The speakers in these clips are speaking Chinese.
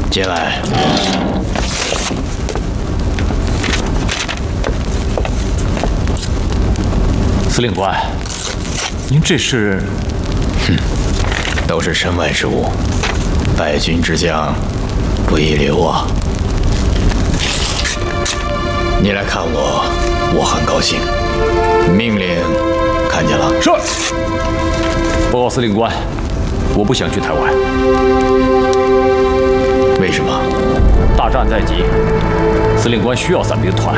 进来。 司令官，您这是？ 都是身外之物，败军之将不宜留啊。你来看我，我很高兴。命令看见了。 是。报告司令官，我不想去台湾。 为什么？ 大战在即，司令官需要伞兵团。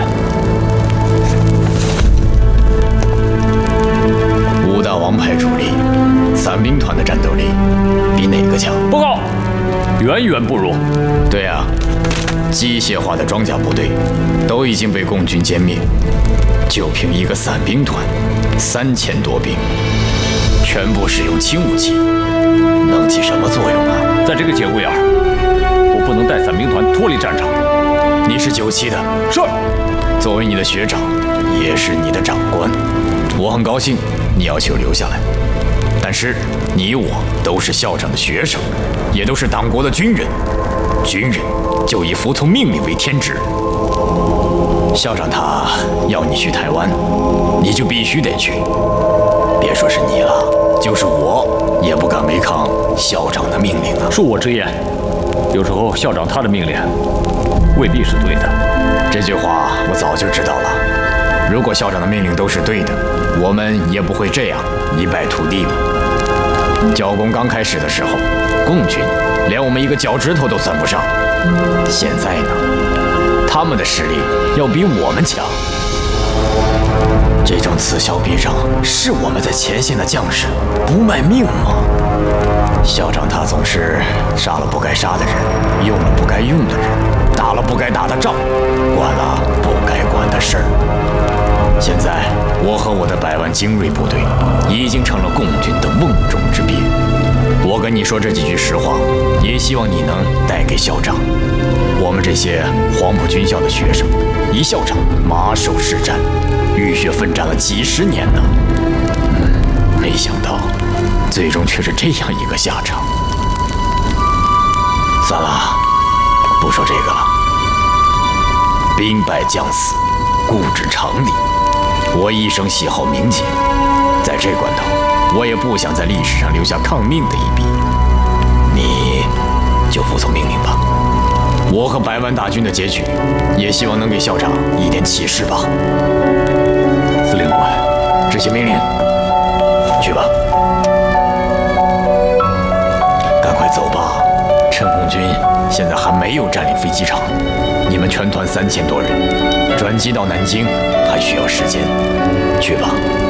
5大王牌主力，伞兵团的战斗力比哪个强？ 报告，远远不如。 对啊，机械化的装甲部队都已经被共军歼灭，就凭一个伞兵团，3000多兵，全部使用轻武器，能起什么作用啊？ 在这个节骨眼儿，我不能带伞兵团脱离战场。 你是97的， 是。 作为你的学长，也是你的长官，我很高兴你要求留下来。但是你我都是校长的学生，也都是党国的军人，军人就以服从命令为天职。校长他要你去台湾，你就必须得去。别说是你了，就是我也不敢违抗校长的命令啊。 恕我直言，有时候校长他的命令未必是对的。 这句话我早就知道了。如果校长的命令都是对的，我们也不会这样一败涂地嘛。剿共刚开始的时候，共军连我们一个脚趾头都算不上。现在呢，他们的实力要比我们强。这种此消彼长，是我们在前线的将士不卖命吗？校长他总是杀了不该杀的人，用了不该用的人，打了不该打的仗，管了不该管的事儿。现在我和我的100万精锐部队已经成了共军的瓮中之鳖。我跟你说这几句实话，也希望你能带给校长。我们这些黄埔军校的学生，一校长马首是瞻，浴血奋战了几10年呢。没想到最终却是这样一个下场。算了，不说这个了。兵败将死，故知常理。我一生喜好名节，在这关头，我也不想在历史上留下抗命的一笔。你就服从命令吧。我和100万大军的结局，也希望能给校长一点启示吧。 司令官， 执行命令，去吧。赶快走吧，趁共军现在还没有占领飞机场，你们全团3000多人转机到南京还需要时间，去吧。